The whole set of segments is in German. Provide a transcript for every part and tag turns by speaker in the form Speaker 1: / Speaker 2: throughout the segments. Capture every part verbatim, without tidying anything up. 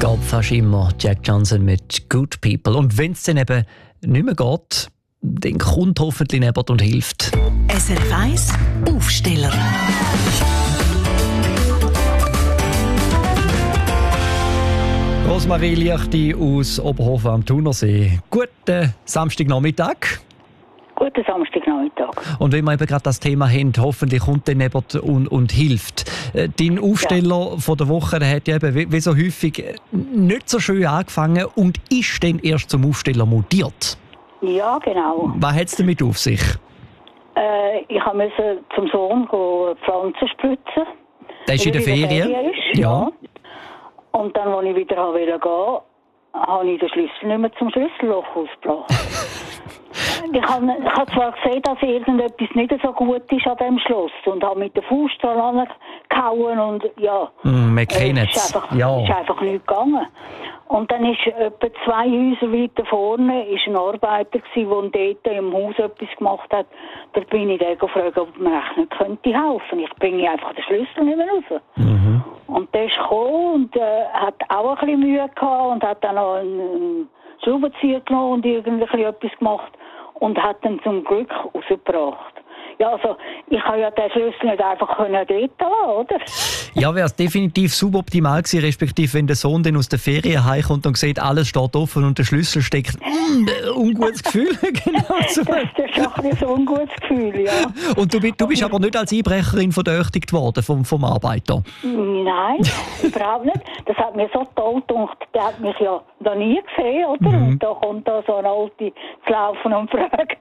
Speaker 1: Geht fast immer Jack Johnson mit Good People. Und wenn es dann eben nicht mehr geht, dann kommt hoffentlich jemand und hilft.
Speaker 2: S R F eins Aufsteller.
Speaker 1: Rosmarie Liechti aus Oberhofen am Thunersee. Guten Samstagnachmittag.
Speaker 3: Guten Samstagnachmittag.
Speaker 1: Und wenn wir eben gerade das Thema haben, hoffentlich kommt dann jemand und, und hilft. Äh, Dein Aufsteller ja. von der Woche, der hat ja eben wie, wie so häufig nicht so schön angefangen und ist dann erst zum Aufsteller mutiert.
Speaker 3: Ja, genau.
Speaker 1: Was hat es damit auf sich?
Speaker 3: Äh, ich musste zum Sohn Pflanzen spritzen.
Speaker 1: Der ist in der Ferien?
Speaker 3: Ist, ja. ja. Und dann, als ich wieder gehen wollte, habe ich den Schlüssel nicht mehr zum Schlüsselloch ausgebracht. Ich habe, ich habe zwar gesehen, dass irgendetwas nicht so gut ist an diesem Schloss und habe mit der Faust dran gehauen und ja,
Speaker 1: mm, wir kennen
Speaker 3: es ist einfach,
Speaker 1: ja.
Speaker 3: ist einfach nicht gegangen. Und dann ist etwa zwei Häuser weiter vorne ist ein Arbeiter gewesen, der dort im Haus etwas gemacht hat. Da bin ich dann gefragt, ob mir echt nicht könnte helfen. Ich bringe einfach den Schlüssel nicht mehr raus.
Speaker 1: Mhm.
Speaker 3: Und der ist gekommen und äh, hat auch ein bisschen Mühe gehabt und hat dann noch einen, einen Schraubenzieher genommen und irgendwie etwas gemacht und hat dann zum Glück rausgebracht. Ja, also, ich kann ja den Schlüssel nicht einfach dort lassen, oder?
Speaker 1: Ja, wäre es definitiv suboptimal gewesen, respektive wenn der Sohn dann aus der Ferien heimkommt und sieht, alles steht offen und der Schlüssel steckt. Mm, ungutes Gefühl, genau so.
Speaker 3: Das, das ist auch ein so ein ungutes Gefühl, ja.
Speaker 1: Und du, du bist aber nicht als Einbrecherin verdächtigt worden vom, vom Arbeiter?
Speaker 3: Nein, überhaupt nicht. Das hat mir so toll gedacht. Der hat mich ja noch nie gesehen, oder? Mhm. Und da kommt da so ein Alte zu laufen und fragt,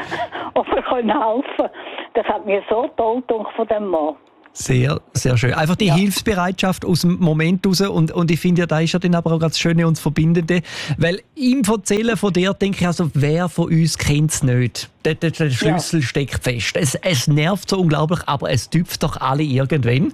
Speaker 3: ob er helfen kann. Das hat mir so toll gedacht von dem Mann.
Speaker 1: Sehr, sehr schön. Einfach die ja. Hilfsbereitschaft aus dem Moment raus. Und, und ich finde, ja, da ist ja dann aber auch ganz Schöne und das Verbindende. Weil im Erzählen von dir denke ich, also, wer von uns kennt es nicht? Der, der, der Schlüssel ja. steckt fest. Es, es nervt so unglaublich, aber es tüpft doch alle irgendwann.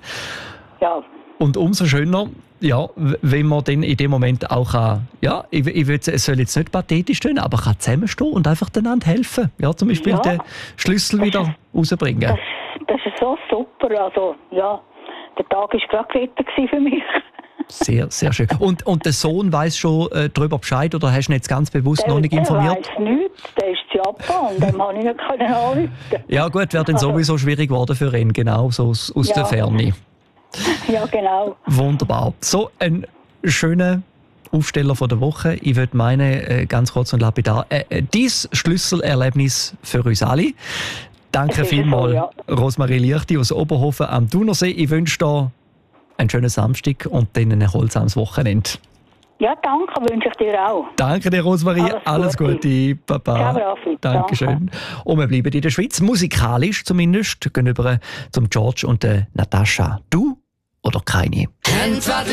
Speaker 3: Ja.
Speaker 1: Und umso schöner, ja, wenn man dann in dem Moment auch kann, ja, ich, ich will, es soll jetzt nicht pathetisch stehen, aber kann zusammenstehen und einfach einander helfen. Ja, zum Beispiel ja. den Schlüssel das wieder ist, rausbringen.
Speaker 3: Das, das ist so super. Also, ja, der Tag war gerade gerettet für mich.
Speaker 1: Sehr, sehr schön. Und, und der Sohn weiss schon äh, darüber Bescheid oder hast du ihn jetzt ganz bewusst
Speaker 3: der,
Speaker 1: noch nicht informiert?
Speaker 3: Der weiss nichts, der ist in Japan und dem habe ich nicht anrufen.
Speaker 1: Ja gut, wäre dann sowieso schwierig geworden für ihn, genau, so aus, aus ja. der Ferne.
Speaker 3: Ja, genau.
Speaker 1: Wunderbar. So, ein schöner Aufsteller von der Woche. Ich würde meinen, äh, ganz kurz und lapidar, äh, äh, dieses Schlüsselerlebnis für uns alle. Danke vielmals, so, ja. Rosmarie Liechti aus Oberhofen am Thunersee. Ich wünsche dir einen schönen Samstag und dann ein erholsames Wochenende.
Speaker 3: Ja, danke, wünsche ich dir auch.
Speaker 1: Danke dir, Rosmarie. Alles, Alles Gute. Gute. Baba.
Speaker 3: Ja,
Speaker 1: Dankeschön.
Speaker 3: Danke.
Speaker 1: Und wir bleiben in der Schweiz, musikalisch zumindest. Gehen über zum George und der Natascha. Du oder keine?